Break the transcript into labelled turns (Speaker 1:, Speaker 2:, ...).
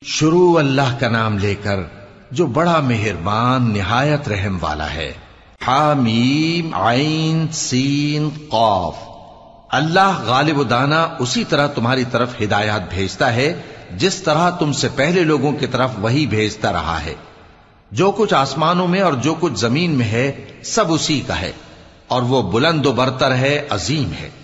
Speaker 1: शुरू अल्लाह का नाम लेकर जो बड़ा मेहरबान निहायत रहम वाला है। हामीम आइन सीन कौफ। अल्लाह गालिब दाना उसी तरह तुम्हारी तरफ हिदायत भेजता है जिस तरह तुमसे पहले लोगों की तरफ वही भेजता रहा है। जो कुछ आसमानों में और जो कुछ जमीन में है सब उसी का है और वो बुलंद बरतर है, अजीम है।